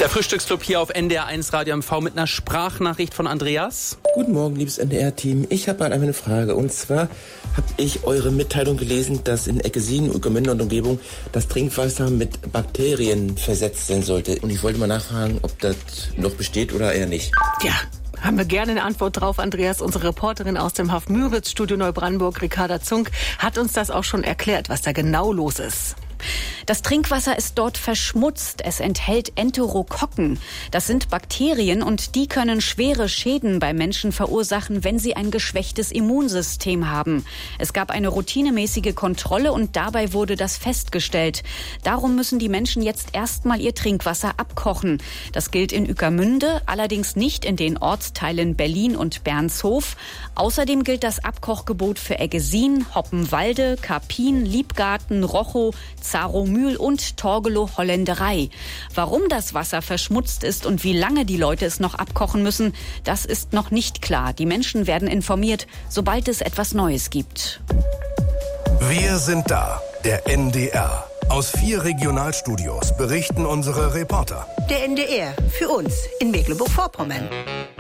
Der Frühstücksclub hier auf NDR1 Radio MV mit einer Sprachnachricht von Andreas. Guten Morgen, liebes NDR-Team. Ich habe mal eine Frage. Und zwar habe ich eure Mitteilung gelesen, dass in Eckesien, Ueckermünde und Umgebung das Trinkwasser mit Bakterien versetzt sein sollte. Und ich wollte mal nachfragen, ob das noch besteht oder eher nicht. Ja. Haben wir gerne eine Antwort drauf, Andreas. Unsere Reporterin aus dem Haff-Müritz-Studio Neubrandenburg, Ricarda Zunk, hat uns das auch schon erklärt, was da genau los ist. Das Trinkwasser ist dort verschmutzt. Es enthält Enterokokken. Das sind Bakterien und die können schwere Schäden bei Menschen verursachen, wenn sie ein geschwächtes Immunsystem haben. Es gab eine routinemäßige Kontrolle und dabei wurde das festgestellt. Darum müssen die Menschen jetzt erstmal ihr Trinkwasser abkochen. Das gilt in Ueckermünde, allerdings nicht in den Ortsteilen Berlin und Bernshof. Außerdem gilt das Abkochgebot für Eggesin, Hoppenwalde, Karpin, Liebgarten, Rochow, Zaromühl und Torgelow-Holländerei. Warum das Wasser verschmutzt ist und wie lange die Leute es noch abkochen müssen, das ist noch nicht klar. Die Menschen werden informiert, sobald es etwas Neues gibt. Wir sind da, der NDR. Aus 4 Regionalstudios berichten unsere Reporter. Der NDR, für uns in Mecklenburg-Vorpommern.